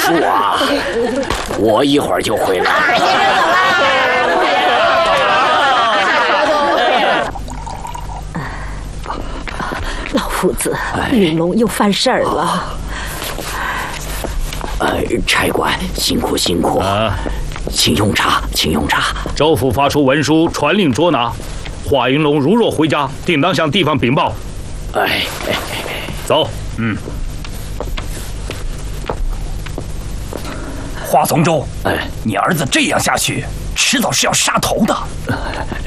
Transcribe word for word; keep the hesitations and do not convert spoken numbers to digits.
叔啊，我一会儿就回来。 老夫子，云龙又犯事儿了。 呃，差官辛苦辛苦啊，请用茶，请用茶。 州府发出文书，传令捉拿华云龙。如若回家，定当向地方禀报。 哎，哎走，嗯。 华宗周，哎，你儿子这样下去，迟早是要杀头的。